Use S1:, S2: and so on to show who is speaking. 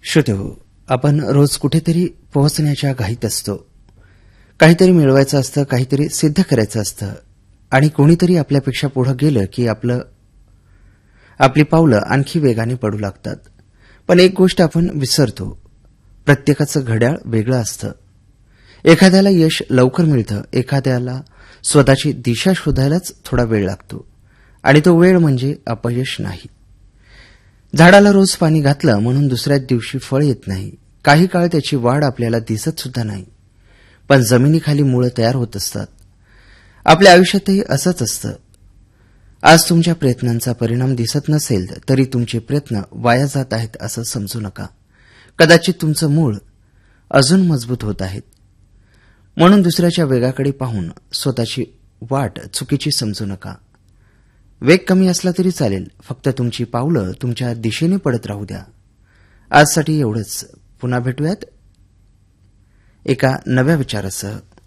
S1: श्रोतेहो, आपण रोज कुठेतरी पोहोचण्याच्या घाईत असतो. काहीतरी मिळवायचं असतं, काहीतरी सिद्ध करायचं असतं आणि कोणीतरी आपल्यापेक्षा पुढे गेलं की आपली पावलं आणखी वेगाने पडू लागतात. पण एक गोष्ट आपण विसरतो, प्रत्येकाचं घड्याळ वेगळं असतं. एखाद्याला यश लवकर मिळतं, एखाद्याला स्वतःची दिशा शोधायलाच थोडा वेळ लागतो आणि तो वेळ म्हणजे अपयश नाही. झाडाला रोज पाणी घातलं म्हणून दुसऱ्याच दिवशी फळ येत नाही. काही काळ त्याची वाढ आपल्याला दिसत सुद्धा नाही, पण जमिनीखाली मुळं तयार होत असतात. आपल्या आयुष्यातही असंच असतं. आज तुमच्या प्रयत्नांचा परिणाम दिसत नसेल तरी तुमचे प्रयत्न वाया जात आहेत असं समजू नका. कदाचित तुमचं मूळ अजून मजबूत होत आहेत. म्हणून दुसऱ्याच्या वेगाकडे पाहून स्वतःची वाट चुकीची समजू नका. वेग कमी असला तरी चालेल, फक्त तुमची पावलं तुमच्या दिशेने पडत राहू द्या. आजसाठी एवढंच. पुन्हा भेटूयात एका नव्या विचारासह.